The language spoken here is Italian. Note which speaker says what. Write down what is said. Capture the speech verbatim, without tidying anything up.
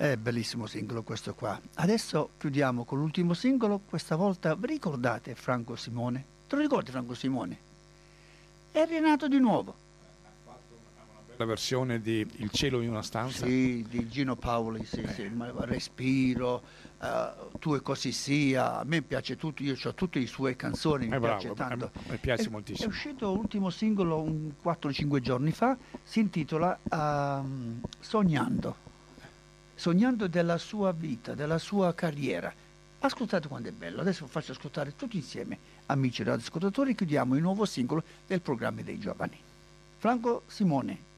Speaker 1: È bellissimo singolo questo qua. Adesso chiudiamo con l'ultimo singolo. Questa volta vi ricordate Franco Simone? Te lo ricordi Franco Simone? È rinato di nuovo.
Speaker 2: La versione di Il cielo in una stanza?
Speaker 1: Sì, di Gino Paoli, sì, eh. sì. Respiro, uh, Tu e così sia. A me piace tutto, io ho tutte le sue canzoni, mi
Speaker 2: è
Speaker 1: piace
Speaker 2: bravo,
Speaker 1: tanto.
Speaker 2: Mi piace
Speaker 1: è,
Speaker 2: moltissimo.
Speaker 1: È uscito l'ultimo singolo un quattro cinque giorni fa, si intitola uh, Sognando. Sognando della sua vita, della sua carriera. Ascoltate quando è bello. Adesso faccio ascoltare tutti insieme, amici radioascoltatori, chiudiamo il nuovo singolo del programma dei giovani. Franco Simone,